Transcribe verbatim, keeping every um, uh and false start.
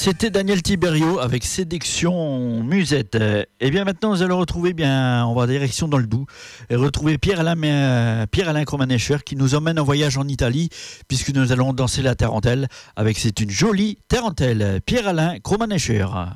C'était Daniel Tiberio avec Séduction Musette. Et bien maintenant, nous allons retrouver, bien, on va direction dans le Doubs et retrouver Pierre-Alain, euh, Pierre-Alain Cromanescher qui nous emmène en voyage en Italie puisque nous allons danser la tarentelle avec C'est une jolie tarentelle. Pierre-Alain Cromanescher.